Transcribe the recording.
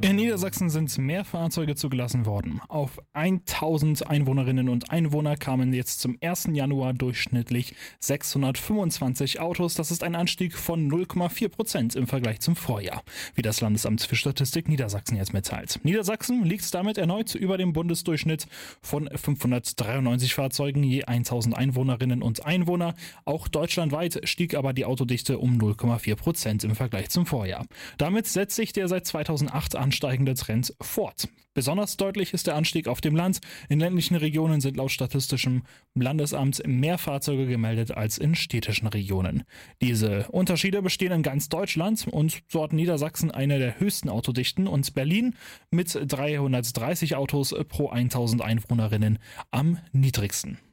In Niedersachsen sind mehr Fahrzeuge zugelassen worden. Auf 1000 Einwohnerinnen und Einwohner kamen jetzt zum 1. Januar durchschnittlich 625 Autos. Das ist ein Anstieg von 0,4% im Vergleich zum Vorjahr, wie das Landesamt für Statistik Niedersachsen jetzt mitteilt. Niedersachsen liegt damit erneut über dem Bundesdurchschnitt von 593 Fahrzeugen je 1000 Einwohnerinnen und Einwohner. Auch deutschlandweit stieg aber die Autodichte um 0,4% im Vergleich zum Vorjahr. Damit setzt sich der seit 2008 ansteigende Trend fort. Besonders deutlich ist der Anstieg auf dem Land. In ländlichen Regionen sind laut Statistischem Landesamt mehr Fahrzeuge gemeldet als in städtischen Regionen. Diese Unterschiede bestehen in ganz Deutschland und so hat Niedersachsen eine der höchsten Autodichten und Berlin mit 330 Autos pro 1000 Einwohnerinnen am niedrigsten.